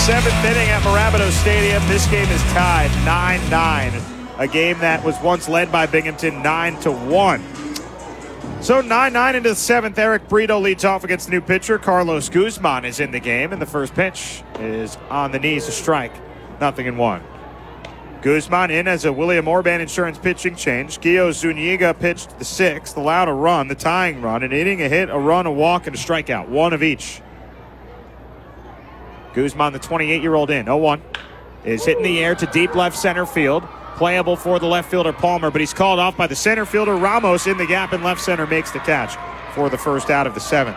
seventh inning at Mirabito Stadium. This game is tied 9-9. A game that was once led by Binghamton 9-1. So 9-9 into the seventh. Eric Brito leads off against the new pitcher. Carlos Guzman is in the game, and the first pitch is on the knees, a strike. 0-1. Guzman in as a William Orban Insurance pitching change. Gio Zuniga pitched the sixth, allowed a run, the tying run, an inning, a hit, a run, a walk, and a strikeout. One of each. Guzman, the 28-year-old in. 0-1. Is hit in the air to deep left center field. Playable for the left fielder Palmer, but he's called off by the center fielder Ramos in the gap, and left center makes the catch for the first out of the seventh.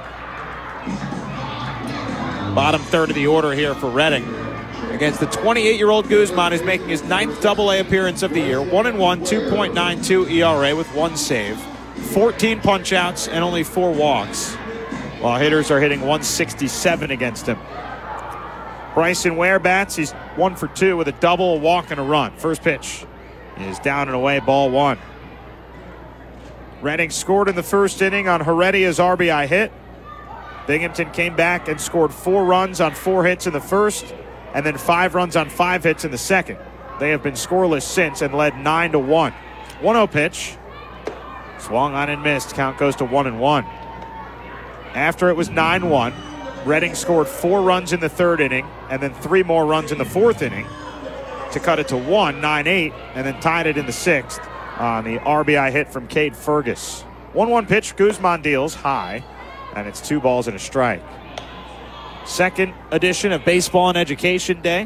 Bottom third of the order here for Reading. Against the 28-year-old Guzman, who's making his ninth Double-A appearance of the year. 1-1, 2.92 ERA with one save. 14 punch-outs and only 4 walks. While hitters are hitting 167 against him. Bryson Ware bats. He's 1 for 2 with a double, a walk, and a run. First pitch is down and away, ball 1. Reading scored in the first inning on Heredia's RBI hit. Binghamton came back and scored 4 runs on 4 hits in the first, and then 5 runs on 5 hits in the second. They have been scoreless since and led 9-1. 1-0 pitch. Swung on and missed. Count goes to 1-1. After it was 9-1, Reading scored 4 runs in the third inning and then 3 more runs in the fourth inning to cut it to 9-8, and then tied it in the sixth on the RBI hit from Cade Fergus. 1-1 pitch. Guzman deals high, and it's 2 balls and a strike. Second edition of Baseball and Education Day.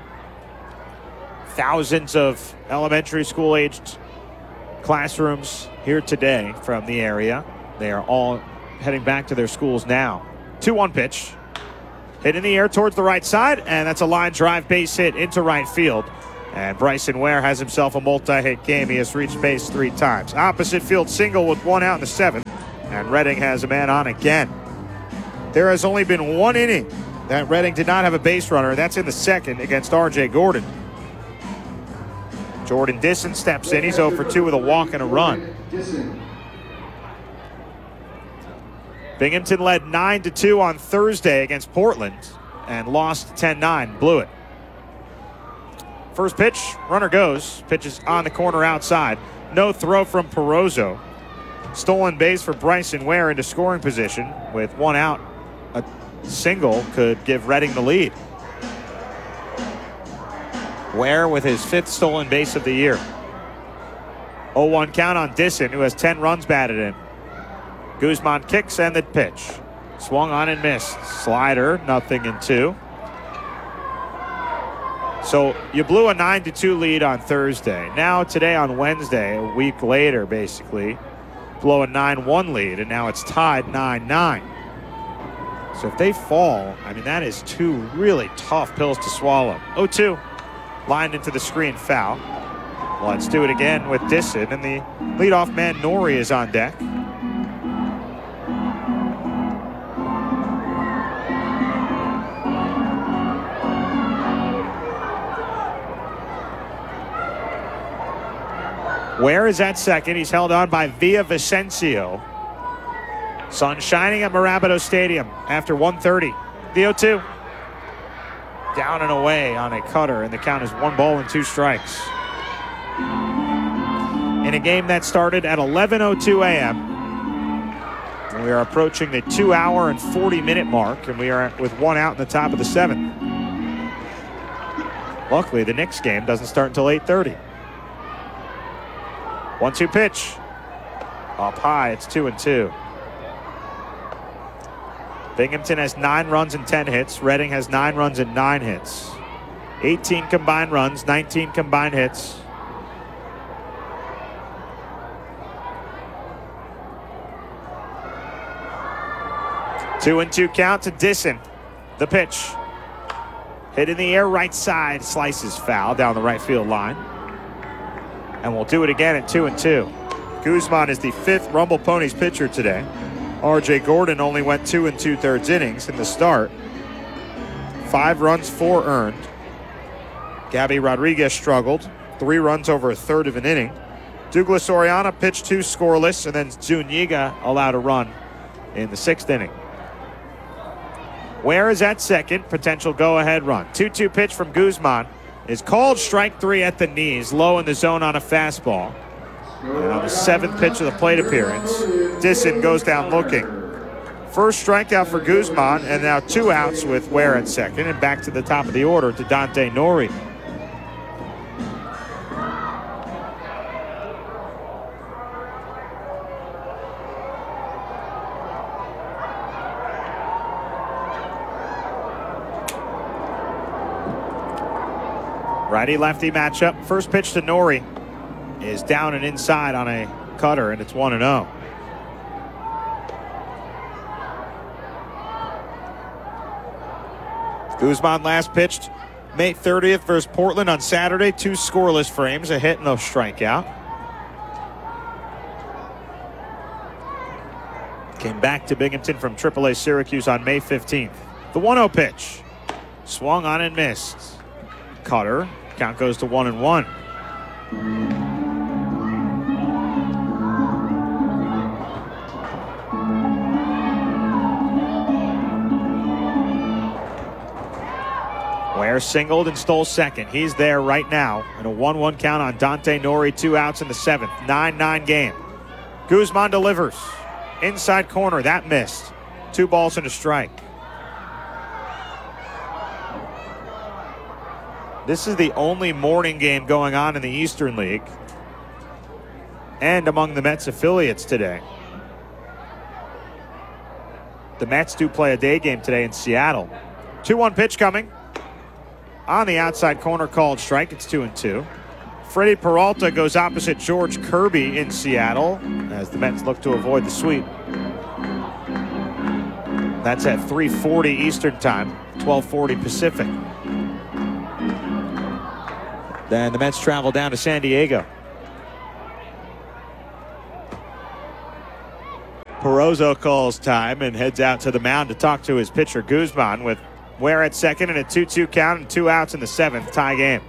Thousands of elementary school-aged classrooms here today from the area. They are all heading back to their schools now. 2-1 pitch. Hit in the air towards the right side, and that's a line drive base hit into right field. And Bryson Ware has himself a multi-hit game. He has reached base 3 times. Opposite field single with 1 out in the 7th, and Reading has a man on again. There has only been 1 inning that Reading did not have a base runner, and that's in the second against R.J. Gordon. Jordan Disson steps in. He's 0 for 2 with a walk and a run. Binghamton led 9-2 on Thursday against Portland and lost 10-9. Blew it. First pitch, runner goes. Pitch is on the corner outside. No throw from Perozzo. Stolen base for Bryson Ware into scoring position. With 1 out, a single could give Reading the lead. Ware with his 5th stolen base of the year. 0-1 count on Disson, who has 10 runs batted in. Guzman kicks and the pitch. Swung on and missed. Slider, 0-2. So you blew a 9-2 lead on Thursday. Now today on Wednesday, a week later basically, blow a 9-1 lead, and now it's tied 9-9. So if they fall, I mean, that is 2 really tough pills to swallow. 0-2. Lined into the screen, foul. Let's do it again with Disson, and the leadoff man Nori is on deck. Ware is at second. He's held on by Villavicencio. Sun shining at Mirabito Stadium after 1:30. The 0-2. Down and away on a cutter, and the count is 1 ball and 2 strikes. In a game that started at 11:02 a.m., we are approaching the 2-hour and 40-minute mark, and we are with 1 out in the top of the 7th. Luckily, the Knicks game doesn't start until 8:30. 1-2 pitch. Up high, it's 2-2. Binghamton has 9 runs and 10 hits. Reading has 9 runs and 9 hits. 18 combined runs, 19 combined hits. Two and 2 count to Disson. The pitch. Hit in the air, right side, slices foul down the right field line. And we'll do it again at 2-2. Guzman is the 5th Rumble Ponies pitcher today. R.J. Gordon only went 2 2/3 innings in the start. 5 runs, 4 earned. Gabby Rodriguez struggled. 3 runs over a third of an inning. Douglas Oriana pitched 2 scoreless, and then Zuniga allowed a run in the 6th inning. Ware is at second, potential go-ahead run. 2-2 pitch from Guzman is called strike 3 at the knees, low in the zone on a fastball. And on the 7th pitch of the plate appearance, Disson goes down looking. First strikeout for Guzman, and now 2 outs with Ware at second, and back to the top of the order to Dante Nori. Righty-lefty matchup. First pitch to Nori is down and inside on a cutter, and it's 1-0. Guzman last pitched May 30th versus Portland on Saturday. 2 scoreless frames, a hit and a strikeout. Came back to Binghamton from AAA Syracuse on May 15th. The 1-0 pitch. Swung on and missed. Cutter. Count goes to 1-1. Ware singled and stole second. He's there right now. And a 1-1 count on Dante Nori. 2 outs in the 7th. 9-9 game. Guzman delivers. Inside corner. That missed. 2 balls and a strike. This is the only morning game going on in the Eastern League and among the Mets affiliates today. The Mets do play a day game today in Seattle. 2-1 pitch coming. On the outside corner, called strike. It's 2-2. Freddie Peralta goes opposite George Kirby in Seattle as the Mets look to avoid the sweep. That's at 3:40 Eastern time, 12:40 Pacific. Then the Mets travel down to San Diego. Perozzo calls time and heads out to the mound to talk to his pitcher Guzman with Ware at second and a 2-2 count and 2 outs in the 7th. Tie game.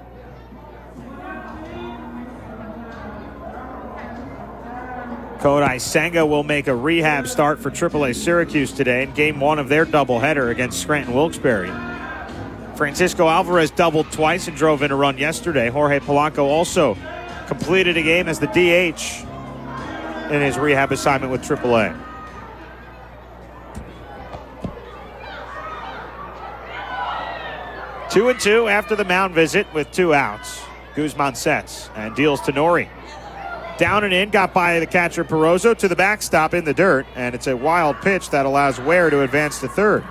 Kodai Senga will make a rehab start for AAA Syracuse today in Game 1 of their doubleheader against Scranton Wilkes-Barre. Francisco Alvarez doubled twice and drove in a run yesterday. Jorge Polanco also completed a game as the DH in his rehab assignment with AAA. Two and two after the mound visit with 2 outs. Guzman sets and deals to Nori. Down and in, got by the catcher Perozzo to the backstop in the dirt, and it's a wild pitch that allows Ware to advance to third.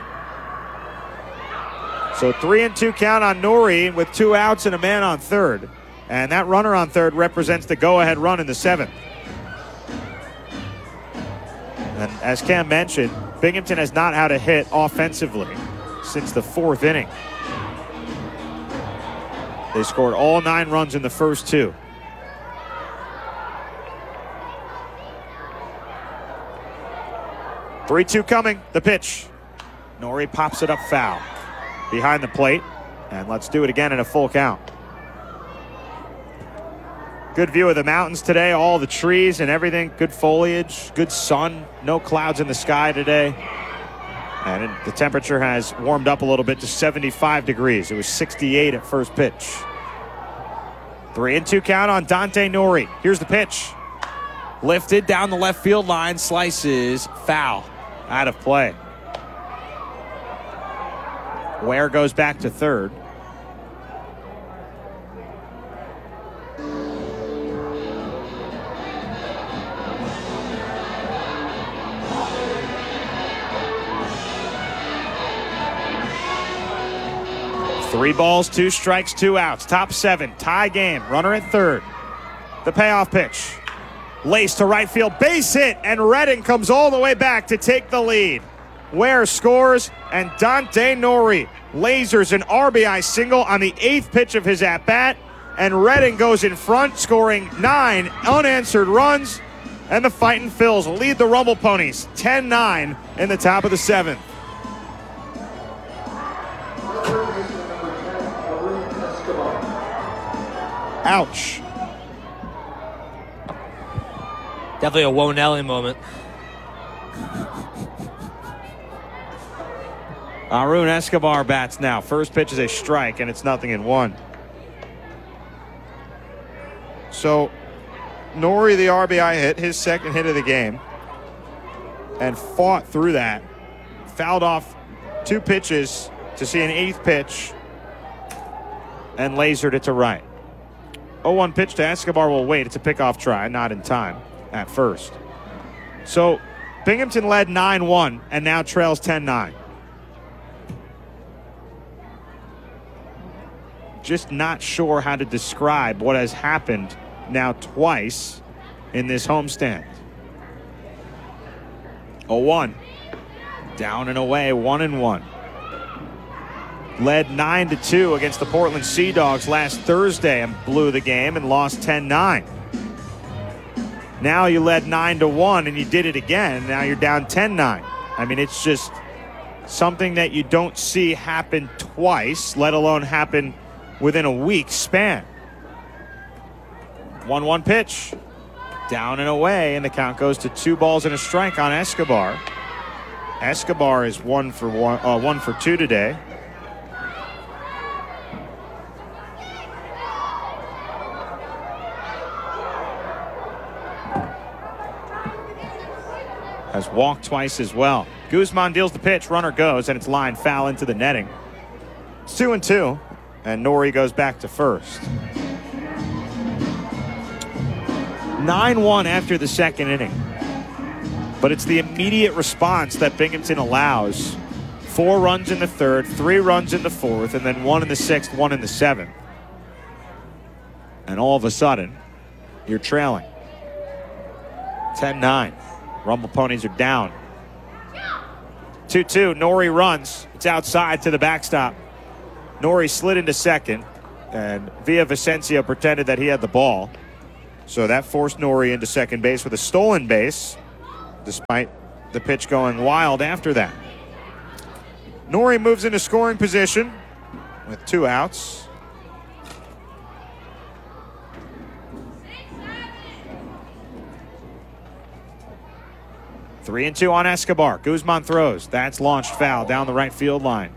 So 3-2 count on Nori with 2 outs and a man on third. And that runner on third represents the go-ahead run in the 7th. And as Cam mentioned, Binghamton has not had a hit offensively since the 4th inning. They scored all 9 runs in the first 2. Three-two coming, the pitch. Nori pops it up foul. Behind the plate, and let's do it again in a full count. Good view of the mountains today, all the trees and everything, good foliage, good sun, no clouds in the sky today. And the temperature has warmed up a little bit to 75 degrees. It was 68 at first pitch. 3-2 count on Dante Nori. Here's the pitch. Lifted down the left field line, slices, foul, out of play. Ware goes back to third. Three balls, 2 strikes, 2 outs. Top 7, tie game. Runner at third. The payoff pitch. Lace to right field, base hit, and Redding comes all the way back to take the lead. Ware scores, and Dante Nori lasers an RBI single on the 8th pitch of his at-bat, and Redding goes in front, scoring 9 unanswered runs, and the Fightin' Phils lead the Rumble Ponies 10-9 in the top of the 7th. Ouch. Definitely a Wonelli moment. Arun Escobar bats now. First pitch is a strike, and it's 0-1. So, Nori, the RBI hit, his second hit of the game, and fought through that. Fouled off 2 pitches to see an 8th pitch, and lasered it to right. 0-1 pitch to Escobar will wait. It's a pickoff try, not in time at first. So, Binghamton led 9-1 and now trails 10-9. Just not sure how to describe what has happened now twice in this homestand. 0-1. Down and away, 1-1. Led 9-2 against the Portland Sea Dogs last Thursday and blew the game and lost 10-9. Now you led 9-1 and you did it again, and now you're down 10-9. I mean, it's just something that you don't see happen twice, let alone happen within a week span. 1-1 pitch. Down and away, and the count goes to 2 balls and a strike on Escobar. Escobar is 1 for 2 today. Has walked twice as well. Guzman deals the pitch, runner goes, and it's lined foul into the netting. It's 2-2, and Nori goes back to first. 9-1 after the second inning. But it's the immediate response that Binghamton allows. 4 runs in the third, 3 runs in the fourth, and then 1 in the sixth, 1 in the seventh. And all of a sudden, you're trailing. 10-9. Rumble Ponies are down. 2-2. Nori runs. It's outside to the backstop. Nori slid into second, and Villavicencio pretended that he had the ball. So that forced Nori into second base with a stolen base, despite the pitch going wild after that. Nori moves into scoring position with 2 outs. Three and 2 on Escobar. Guzman throws. That's launched foul down the right field line.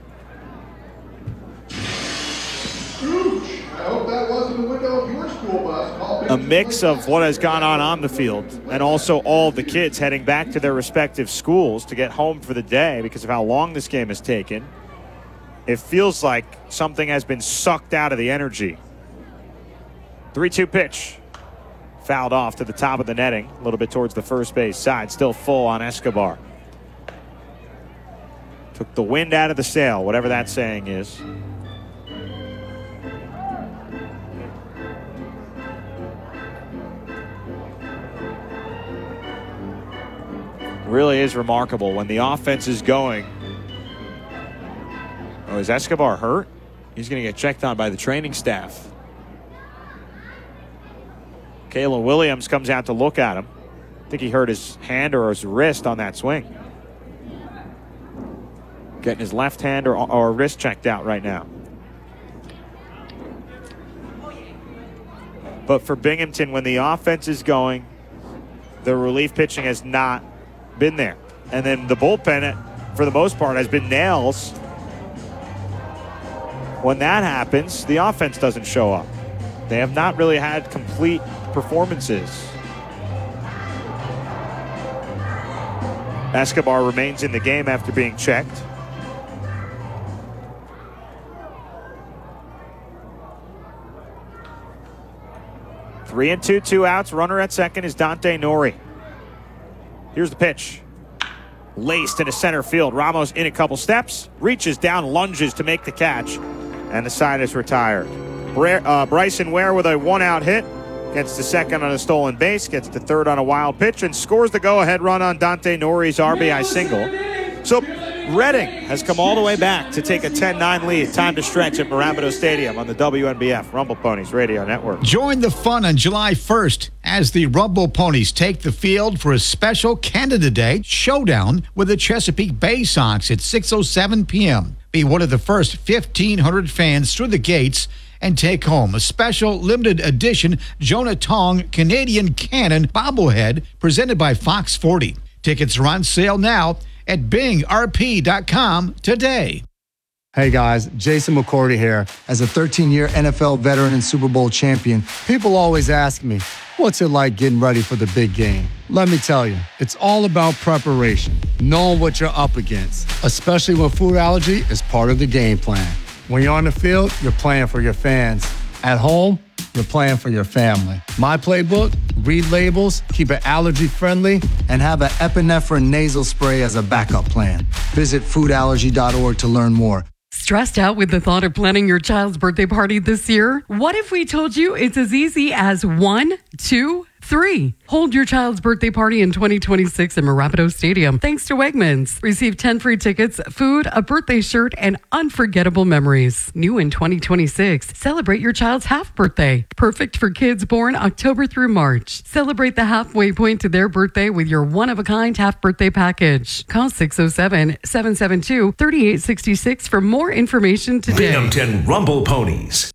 I hope that wasn't the window of your school bus. A mix of what has gone on the field and also all the kids heading back to their respective schools to get home for the day because of how long this game has taken. It feels like something has been sucked out of the energy. 3-2 pitch. Fouled off to the top of the netting, a little bit towards the first base side. Still full on Escobar. Took the wind out of the sail, whatever that saying is. Really is remarkable when the offense is going. Oh, is Escobar hurt? He's going to get checked on by the training staff. Kayla Williams comes out to look at him. I think he hurt his hand or his wrist on that swing. Getting his left hand or wrist checked out right now. But for Binghamton, when the offense is going, the relief pitching has not been there. And then the bullpen, for the most part, has been nails. When that happens, the offense doesn't show up. They have not really had complete performances. Escobar remains in the game after being checked. Three and 2 outs. Runner at second is Dante Nori. Here's the pitch. Laced into center field. Ramos in a couple steps. Reaches down, lunges to make the catch. And the side is retired. Bryson Ware with a 1-out hit. Gets to second on a stolen base. Gets to third on a wild pitch. And scores the go-ahead run on Dante Nori's RBI single. So Reading has come all the way back to take a 10-9 lead. Time to stretch at Mirabito Stadium on the WNBF Rumble Ponies Radio Network. Join the fun on July 1st as the Rumble Ponies take the field for a special Canada Day showdown with the Chesapeake Bay Sox at 6:07 p.m. Be one of the first 1,500 fans through the gates and take home a special limited edition Jonah Tong Canadian Cannon bobblehead presented by Fox 40. Tickets are on sale now at bingrp.com today. Hey guys, Jason McCourty here. As a 13-year NFL veteran and Super Bowl champion, people always ask me, what's it like getting ready for the big game? Let me tell you, it's all about preparation, knowing what you're up against, especially when food allergy is part of the game plan. When you're on the field, you're playing for your fans. At home, you're playing for your family. My playbook, read labels, keep it allergy-friendly, and have an epinephrine nasal spray as a backup plan. Visit foodallergy.org to learn more. Stressed out with the thought of planning your child's birthday party this year? What if we told you it's as easy as 1, 2, 3? Hold your child's birthday party in 2026 in Marapido Stadium thanks to Wegmans. Receive 10 free tickets, food, a birthday shirt, and unforgettable memories. New in 2026, celebrate your child's half birthday. Perfect for kids born October through March. Celebrate the halfway point to their birthday with your one-of-a-kind half birthday package. Call 607-772-3866 for more information today. Binghamton Rumble Ponies.